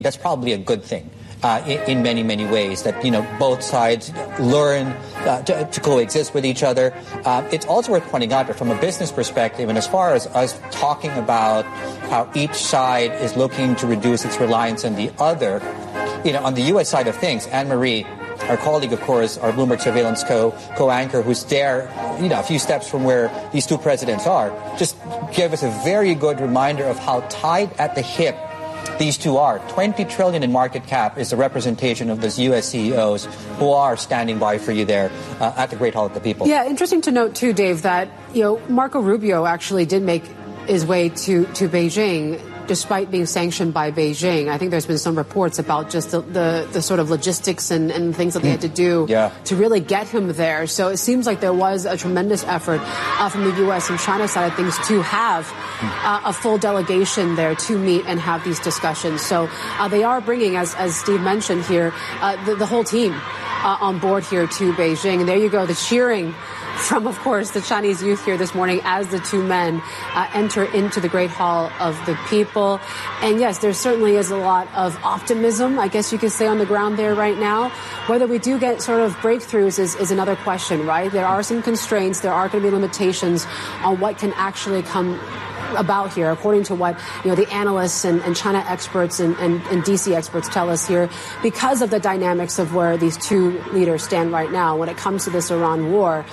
that's probably a good thing. In many, many ways, that, both sides learn to coexist with each other. It's also worth pointing out that from a business perspective, and as far as us talking about how each side is looking to reduce its reliance on the other, on the U.S. side of things, Anne-Marie, our colleague, of course, our Bloomberg Surveillance co-anchor, who's there, a few steps from where these two presidents are, just gave us a very good reminder of how tied at the hip these two are. 20 trillion in market cap is the representation of those U.S. CEOs who are standing by for you there at the Great Hall of the People. Yeah, interesting to note, too, Dave, that, Marco Rubio actually did make his way to Beijing despite being sanctioned by Beijing. I think there's been some reports about just the sort of logistics and things that they had to do to really get him there. So it seems like there was a tremendous effort from the U.S. and China side of things to have a full delegation there to meet and have these discussions. So they are bringing, as Steve mentioned here, the whole team on board here to Beijing. And there you go, the cheering from, of course, the Chinese youth here this morning as the two men enter into the Great Hall of the People. And yes, there certainly is a lot of optimism, I guess you could say, on the ground there right now. Whether we do get sort of breakthroughs is another question, right? There are some constraints. There are going to be limitations on what can actually come about here, according to what the analysts and China experts and DC experts tell us here, because of the dynamics of where these two leaders stand right now when it comes to this Iran war.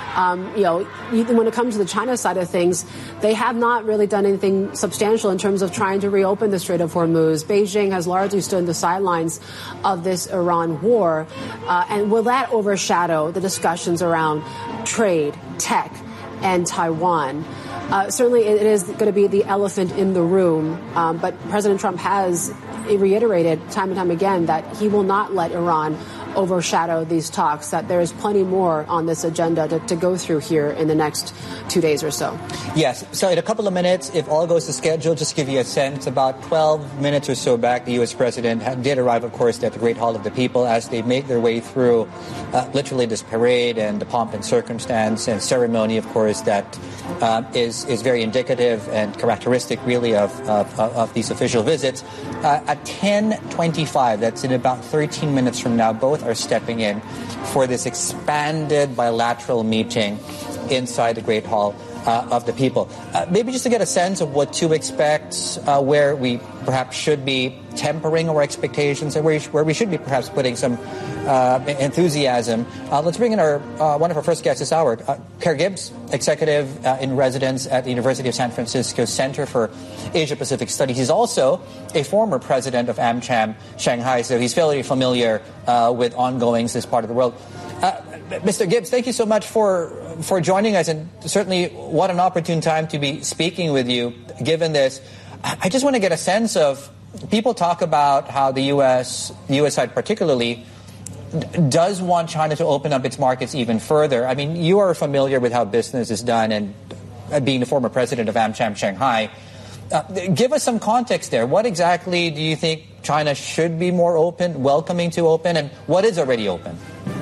When it comes to the China side of things, they have not really done anything substantial in terms of trying to reopen the Strait of Hormuz. Beijing has largely stood on the sidelines of this Iran war. And will that overshadow the discussions around trade, tech, and Taiwan? Certainly, it is going to be the elephant in the room. But President Trump has reiterated time and time again that he will not let Iran overshadow these talks, that there is plenty more on this agenda to go through here in the next 2 days or so. Yes. So in a couple of minutes, if all goes to schedule, just to give you a sense, about 12 minutes or so back, the U.S. president did arrive, of course, at the Great Hall of the People as they make their way through literally this parade and the pomp and circumstance and ceremony, of course, that is very indicative and characteristic, really, of these official visits. At 10:25, that's in about 13 minutes from now, both are stepping in for this expanded bilateral meeting inside the Great Hall of the People. Maybe just to get a sense of what to expect, where we perhaps should be tempering our expectations and where we should be perhaps putting some enthusiasm. Let's bring in one of our first guests this hour, Kerr Gibbs, executive in residence at the University of San Francisco Center for Asia-Pacific Studies. He's also a former president of AmCham Shanghai, so he's fairly familiar with ongoings in this part of the world. Mr. Gibbs, thank you so much for joining us, and certainly what an opportune time to be speaking with you, given this. I just want to get a sense of, people talk about how the U.S. side particularly does want China to open up its markets even further. I mean, you are familiar with how business is done, and being the former president of AmCham Shanghai. Give us some context there. What exactly do you think China should be more open, welcoming to open, and what is already open?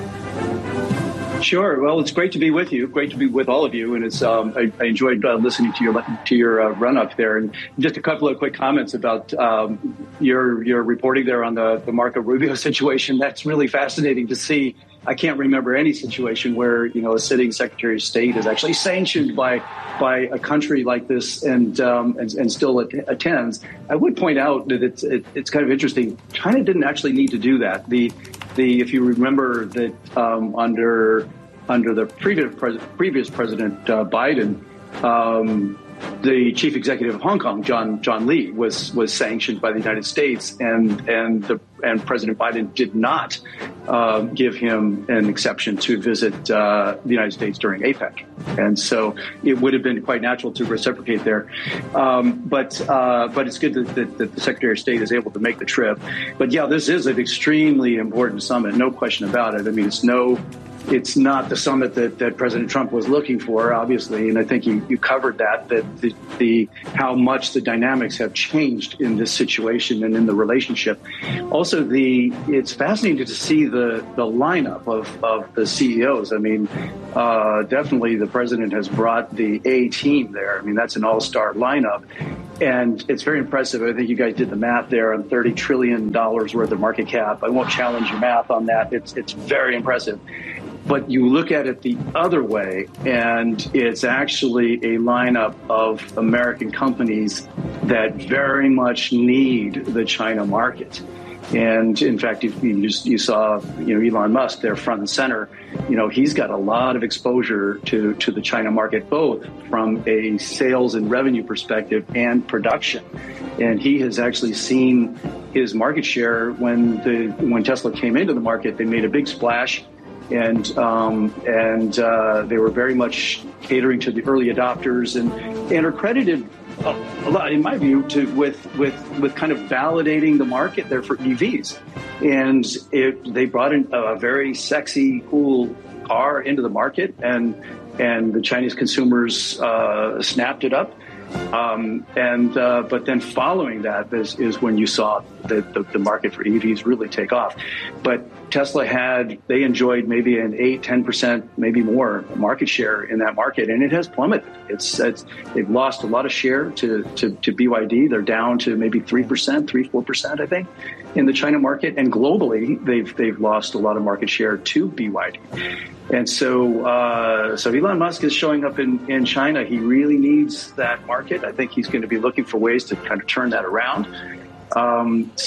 Sure. Well, it's great to be with you. Great to be with all of you. And it's I enjoyed listening to your run up there. And just a couple of quick comments about your reporting there on the Marco Rubio situation. That's really fascinating to see. I can't remember any situation where a sitting Secretary of State is actually sanctioned by a country like this and still attends. I would point out that it's kind of interesting. China didn't actually need to do that. If you remember that under the previous President Biden, the chief executive of Hong Kong, John Lee, was sanctioned by the United States, and President Biden did not give him an exception to visit the United States during APEC, and so it would have been quite natural to reciprocate there. But it's good that the Secretary of State is able to make the trip. But yeah, this is an extremely important summit, no question about it. I mean, it's not the summit that President Trump was looking for, obviously, and I think you covered that the how much the dynamics have changed in this situation and in the relationship. Also, it's fascinating to see the lineup of the CEOs. I mean, definitely the president has brought the A team there. I mean, that's an all-star lineup. And it's very impressive. I think you guys did the math there on $30 trillion worth of market cap. I won't challenge your math on that. It's very impressive. But you look at it the other way, and it's actually a lineup of American companies that very much need the China market. And in fact, you saw, Elon Musk there front and center. He's got a lot of exposure to the China market, both from a sales and revenue perspective and production. And he has actually seen his market share when Tesla came into the market. They made a big splash, and they were very much catering to the early adopters and are credited a lot, in my view, with kind of validating the market there for EVs. And they brought in a very sexy, cool car into the market, and the Chinese consumers snapped it up. But then following that is when you saw the market for EVs really take off. But Tesla they enjoyed maybe an 8-10%, maybe more market share in that market, and it has plummeted. They've lost a lot of share to BYD. They're down to maybe 3%, I think, in the China market, and globally they've lost a lot of market share to BYD. And so Elon Musk is showing up in China. He really needs that market. I think he's going to be looking for ways to kind of turn that around.